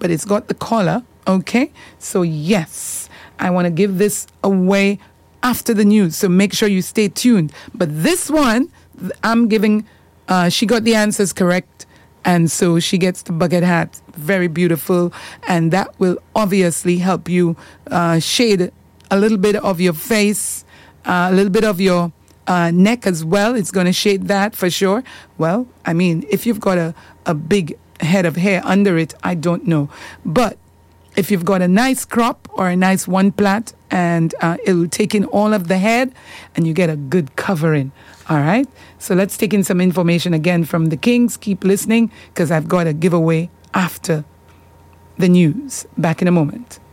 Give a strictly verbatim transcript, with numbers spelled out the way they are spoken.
but it's got the collar, okay? So yes, I want to give this away after the news, so make sure you stay tuned. But this one, I'm giving, uh, she got the answers correct, and so she gets the bucket hat. Very beautiful, and that will obviously help you uh, shade a little bit of your face, uh, a little bit of your uh, neck as well. It's going to shade that for sure. Well, I mean, if you've got a, a big head of hair under it, I don't know. But if you've got a nice crop or a nice one plait, and uh, it'll take in all of the head and you get a good covering. All right. So let's take in some information again from the Kings. Keep listening because I've got a giveaway after the news. Back in a moment.